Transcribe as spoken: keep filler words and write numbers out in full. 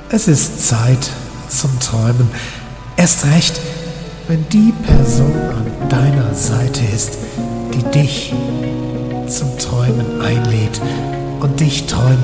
Es ist Zeit zum Träumen. Erst recht, wenn die Person an deiner Seite ist, die dich zum Träumen einlädt und dich träumen